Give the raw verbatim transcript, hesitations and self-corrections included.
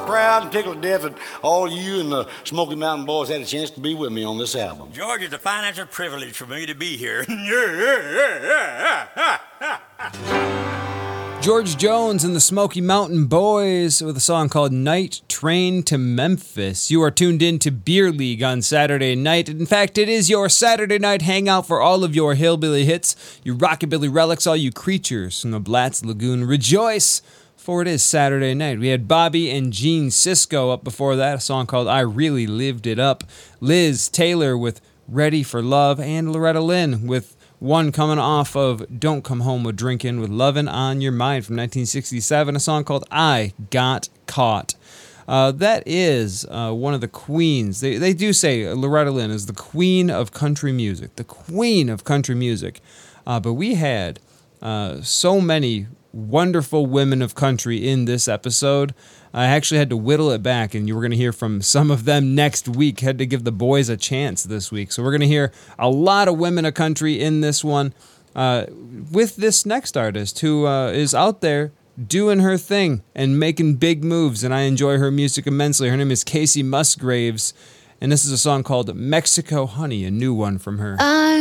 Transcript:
proud and tickled to death that all you and the Smoky Mountain Boys had a chance to be with me on this album. George, it's a financial privilege for me to be here. George Jones and the Smoky Mountain Boys with a song called Night Train to Memphis. You are tuned in to Beer League on Saturday night. In fact, it is your Saturday night hangout for all of your hillbilly hits, your rockabilly relics, all you creatures from the Blatz Lagoon. Rejoice, for it is Saturday night. We had Bobby and Gene Sisco up before that, a song called I Really Lived It Up. Liz Taylor with Ready for Love, and Loretta Lynn with one coming off of Don't Come Home with Drinkin' with Lovin' on Your Mind from nineteen sixty-seven, a song called I Got Caught. Uh, that is uh, one of the queens. They, they do say Loretta Lynn is the queen of country music, the queen of country music. Uh, but we had uh, so many wonderful women of country in this episode. I actually had to whittle it back, and you were going to hear from some of them next week. Had to give the boys a chance this week. So we're going to hear a lot of women of country in this one uh, with this next artist who uh, is out there doing her thing and making big moves, and I enjoy her music immensely. Her name is Casey Musgraves, and this is a song called Mexico Honey, a new one from her. I